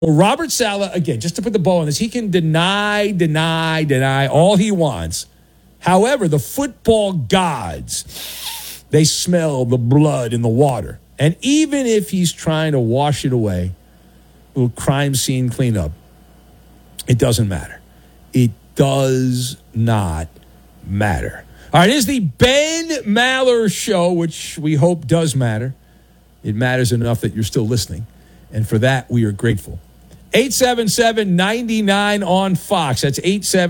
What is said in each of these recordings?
Well, Robert Saleh, again, just to put the bow on this, he can deny all he wants. However, the football gods, they smell the blood in the water. And even if he's trying to wash it away, a little crime scene cleanup, it doesn't matter. It does not matter. All right, here's the Ben Maller Show, which we hope does matter. It matters enough that you're still listening. And for that, we are grateful. 877-99 on Fox. That's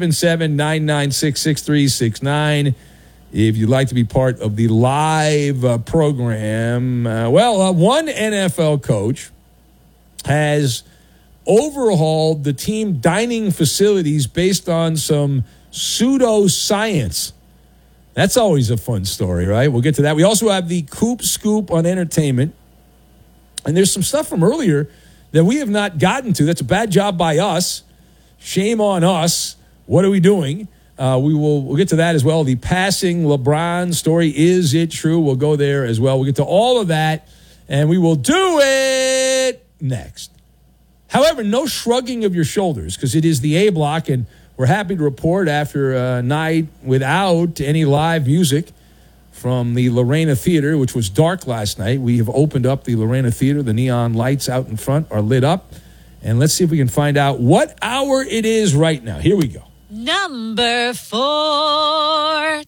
877-996-6369. If you'd like to be part of the live program. One NFL coach has overhauled the team dining facilities based on some pseudoscience. That's always a fun story, right? We'll get to that. We also have the Coop Scoop on entertainment. And there's some stuff from earlier that we have not gotten to. That's a bad job by us. Shame on us. What are we doing? We'll get to that as well. The passing LeBron story. Is it true? We'll go there as well. We'll get to all of that, and we will do it next. However, no shrugging of your shoulders, because it is the A Block, and we're happy to report after a night without any live music from the Lorena Theater, which was dark last night. We have opened up the Lorena Theater. The neon lights out in front are lit up. And let's see if we can find out what hour it is right now. Here we go. Number 4.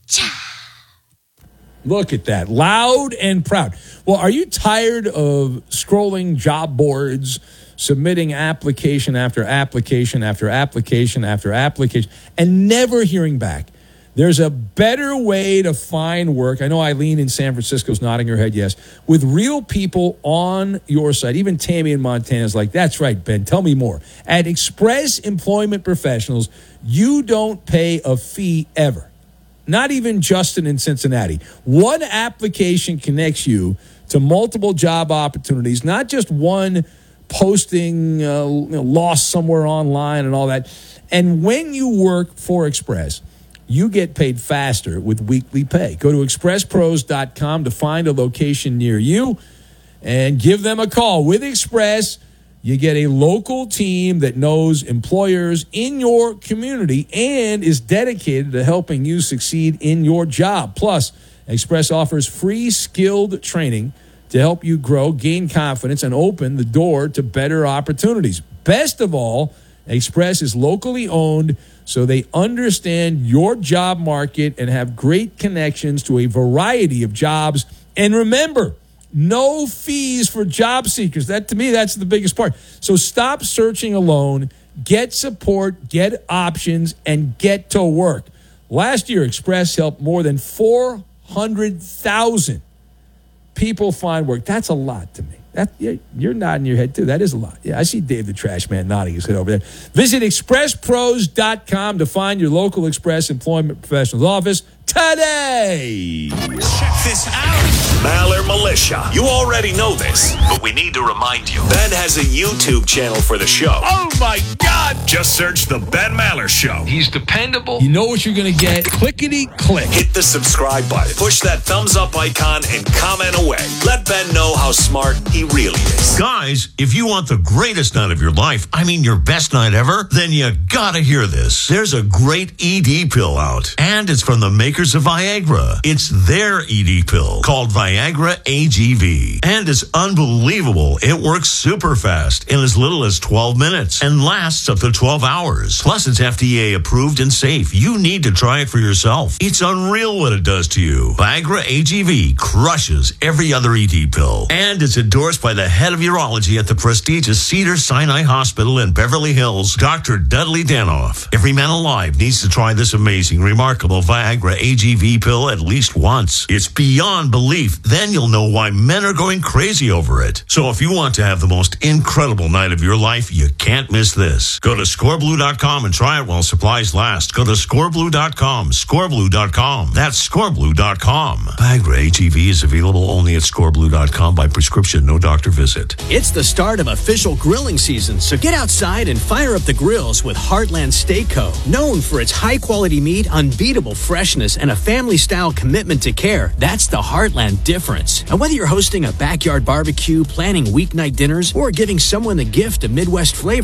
Look at that. Loud and proud. Well, are you tired of scrolling job boards, submitting application after application after application after application, and never hearing back? There's a better way to find work. I know Eileen in San Francisco's nodding her head yes. With real people on your site. Even Tammy in Montana is like, that's right, Ben, tell me more. At Express Employment Professionals, you don't pay a fee ever. Not even Justin in Cincinnati. One application connects you to multiple job opportunities, not just one posting lost somewhere online and all that. And when you work for Express, you get paid faster with weekly pay. Go to expresspros.com to find a location near you and give them a call. With Express, you get a local team that knows employers in your community and is dedicated to helping you succeed in your job. Plus, Express offers free skilled training to help you grow, gain confidence, and open the door to better opportunities. Best of all, Express is locally owned, so they understand your job market and have great connections to a variety of jobs. And remember, no fees for job seekers. That, to me, that's the biggest part. So stop searching alone. Get support, get options, and get to work. Last year, Express helped more than 400,000 people find work. That's a lot to me. You're nodding your head, too. That is a lot. Yeah, I see Dave the Trash Man nodding his head over there. Visit expresspros.com to find your local Express Employment Professionals office today. Check this out. Maller Militia. You already know this, but we need to remind you. Ben has a YouTube channel for the show. Oh, my God. Just search The Ben Maller Show. He's dependable. You know what you're going to get. Clickety-click. Hit the subscribe button. Push that thumbs up icon and comment away. Let Ben know how smart he really is. Guys, if you want the greatest night of your life, I mean your best night ever, then you gotta hear this. There's a great ED pill out, and it's from the makers of Viagra. It's their ED pill called Viagra AGV, and it's unbelievable. It works super fast in as little as 12 minutes and lasts up to 12 hours. Plus, it's FDA approved and safe. You need to try it for yourself. It's unreal what it does to you. Viagra AGV crushes every other ED pill, and it's endorsed by the head of urology at the prestigious Cedars-Sinai Hospital in Beverly Hills, Dr. Dudley Danoff. Every man alive needs to try this amazing, remarkable Viagra AGV pill at least once. It's beyond belief. Then you'll know why men are going crazy over it. So if you want to have the most incredible night of your life, you can't miss this. Go to scoreblue.com and try it while supplies last. Go to scoreblue.com, scoreblue.com. That's scoreblue.com. Viagra AGV is available only at scoreblue.com by prescription, no doctor visit. It's the start of official grilling season, so get outside and fire up the grills with Heartland Steak Co. Known for its high-quality meat, unbeatable freshness, service and a family-style commitment to care, that's the Heartland difference. And whether you're hosting a backyard barbecue, planning weeknight dinners, or giving someone the gift of Midwest flavor,